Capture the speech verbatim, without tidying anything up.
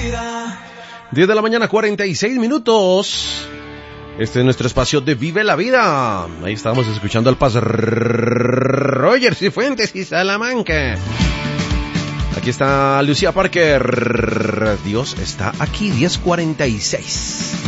diez de la mañana, cuarenta y seis minutos. Este es nuestro espacio de Vive la Vida. Ahí estábamos escuchando al Pastor Roger Cifuentes y Salamanca. Aquí está Lucía Parker. Dios está aquí, diez cuarenta y seis.